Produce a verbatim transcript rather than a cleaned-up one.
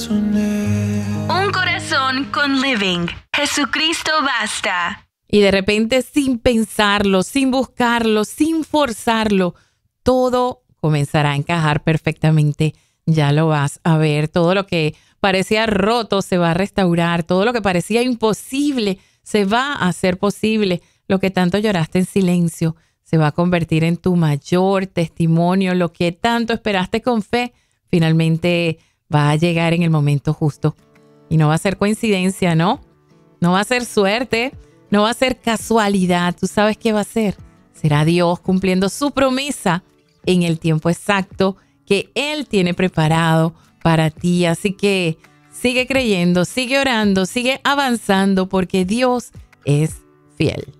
Un corazón con Living. Jesucristo basta. Y de repente, sin pensarlo, sin buscarlo, sin forzarlo, todo comenzará a encajar perfectamente. Ya lo vas a ver. Todo lo que parecía roto se va a restaurar. Todo lo que parecía imposible se va a hacer posible. Lo que tanto lloraste en silencio se va a convertir en tu mayor testimonio. Lo que tanto esperaste con fe, finalmente va a llegar en el momento justo. Y no va a ser coincidencia, ¿no? No va a ser suerte, no va a ser casualidad. ¿Tú sabes qué va a ser? Será Dios cumpliendo su promesa en el tiempo exacto que Él tiene preparado para ti. Así que sigue creyendo, sigue orando, sigue avanzando porque Dios es fiel.